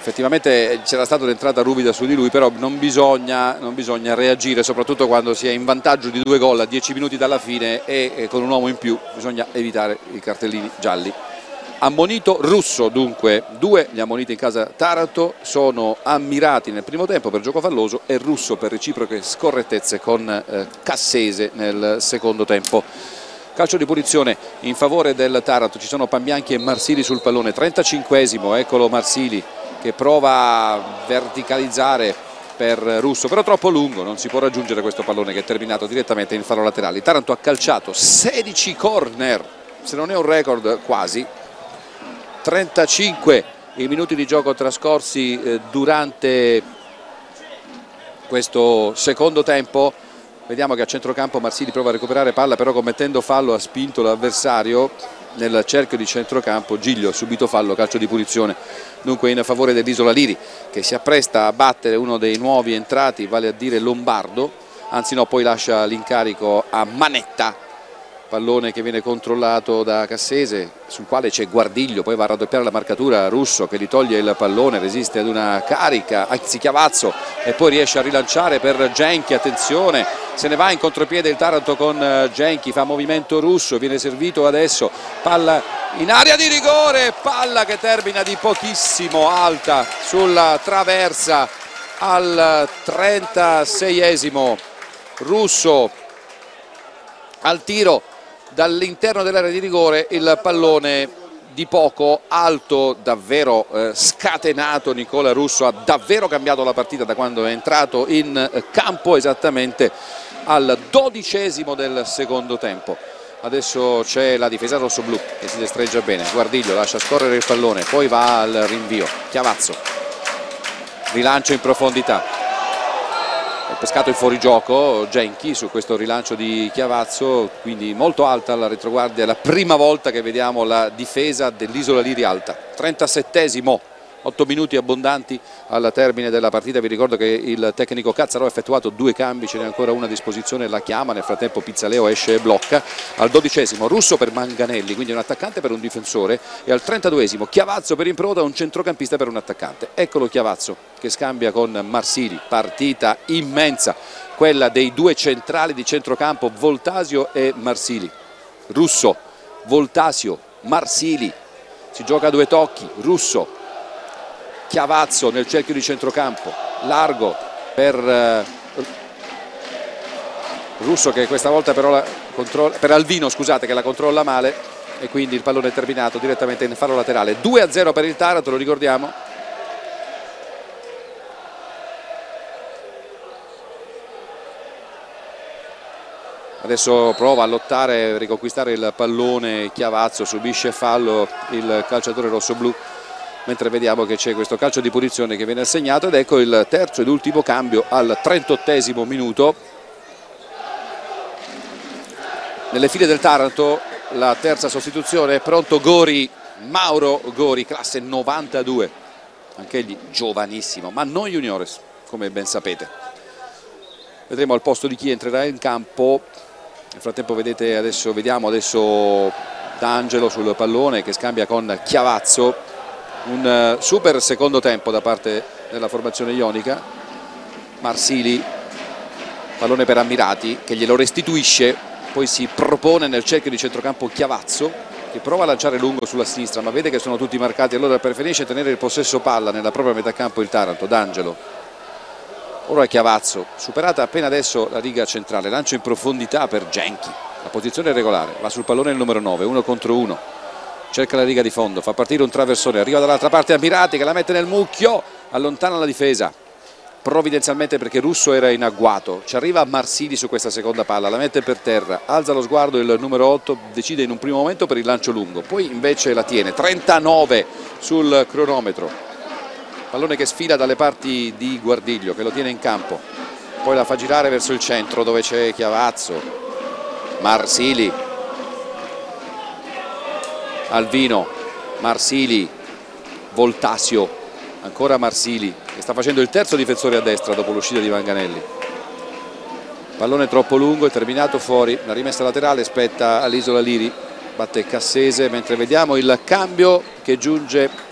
effettivamente c'era stata un'entrata ruvida su di lui, però non bisogna reagire, soprattutto quando si è in vantaggio di 2 gol a 10 minuti dalla fine e con un uomo in più bisogna evitare i cartellini gialli. Ammonito Russo, dunque 2 gli ammoniti in casa Taranto, sono Ammirati nel primo tempo per gioco falloso e Russo per reciproche scorrettezze con Cassese nel secondo tempo. Calcio di punizione in favore del Taranto, ci sono Pambianchi e Marsili sul pallone, 35esimo, eccolo Marsili che prova a verticalizzare per Russo, però troppo lungo, non si può raggiungere questo pallone che è terminato direttamente in fallo laterale. Il Taranto ha calciato 16 corner, se non è un record quasi, 35 i minuti di gioco trascorsi durante questo secondo tempo. Vediamo che a centrocampo Marsili prova a recuperare palla, però commettendo fallo ha spinto l'avversario nel cerchio di centrocampo. Giglio ha subito fallo, calcio di punizione dunque in favore dell'Isola Liri, che si appresta a battere uno dei nuovi entrati, vale a dire Lombardo, anzi no, poi lascia l'incarico a Manetta. Pallone che viene controllato da Cassese, sul quale c'è Guardiglio, poi va a raddoppiare la marcatura Russo che gli toglie il pallone, resiste ad una carica, anzi Chiavazzo, e poi riesce a rilanciare per Genchi. Attenzione, se ne va in contropiede il Taranto con Genchi, fa movimento Russo, viene servito adesso, palla in area di rigore, palla che termina di pochissimo, alta sulla traversa al 36esimo. Russo al tiro dall'interno dell'area di rigore, il pallone di poco, alto, davvero scatenato. Nicola Russo ha davvero cambiato la partita da quando è entrato in campo, esattamente al 12esimo del secondo tempo. Adesso c'è la difesa rossoblù che si destreggia bene, Guardiglio lascia scorrere il pallone, poi va al rinvio, Chiavazzo, rilancio in profondità. È pescato il fuorigioco Genchi su questo rilancio di Chiavazzo, quindi molto alta la retroguardia, è la prima volta che vediamo la difesa dell'Isola Liri alta. 37esimo, 8 minuti abbondanti al termine della partita. Vi ricordo che il tecnico Cazzaro ha effettuato 2 cambi, ce n'è ancora una a disposizione, la chiama, nel frattempo Pizzaleo esce e blocca. Al 12esimo Russo per Manganelli, quindi un attaccante per un difensore, e al 32esimo Chiavazzo per Improda, un centrocampista per un attaccante. Eccolo Chiavazzo che scambia con Marsili, partita immensa quella dei 2 centrali di centrocampo, Voltasio e Marsili. Russo, Voltasio, Marsili, si gioca a 2 tocchi, Russo, Chiavazzo nel cerchio di centrocampo, largo per Russo che questa volta però per Alvino, scusate, che la controlla male, e quindi il pallone è terminato direttamente in fallo laterale. 2-0 per il Taranto, lo ricordiamo. Adesso prova a lottare, a riconquistare il pallone Chiavazzo, subisce fallo il calciatore rossoblù, mentre vediamo che c'è questo calcio di punizione che viene assegnato, ed ecco il terzo ed ultimo cambio al 38esimo minuto. Nelle file del Taranto la terza sostituzione, è pronto Gori, Mauro Gori, classe 92, anch'egli giovanissimo, ma non juniores come ben sapete. Vedremo al posto di chi entrerà in campo. Nel frattempo vediamo adesso D'Angelo sul pallone che scambia con Chiavazzo. Un super secondo tempo da parte della formazione ionica. Marsili, pallone per Ammirati che glielo restituisce, poi si propone nel cerchio di centrocampo Chiavazzo che prova a lanciare lungo sulla sinistra, ma vede che sono tutti marcati, allora preferisce tenere il possesso palla nella propria metà campo il Taranto. D'Angelo, ora Chiavazzo, superata appena adesso la riga centrale, lancio in profondità per Genchi, la posizione è regolare, va sul pallone il numero 9, 1 contro 1, cerca la riga di fondo, fa partire un traversone, arriva dall'altra parte Ammirati che la mette nel mucchio, allontana la difesa provvidenzialmente perché Russo era in agguato. Ci arriva Marsili su questa seconda palla, la mette per terra, alza lo sguardo il numero 8, decide in un primo momento per il lancio lungo, poi invece la tiene. 39 sul cronometro, pallone che sfila dalle parti di Guardiglio che lo tiene in campo, poi la fa girare verso il centro dove c'è Chiavazzo, Marsili, Alvino, Marsili, Voltasio, ancora Marsili che sta facendo il terzo difensore a destra dopo l'uscita di Manganelli. Pallone troppo lungo, è terminato fuori, la rimessa laterale spetta all'Isola Liri, batte Cassese, mentre vediamo il cambio che giunge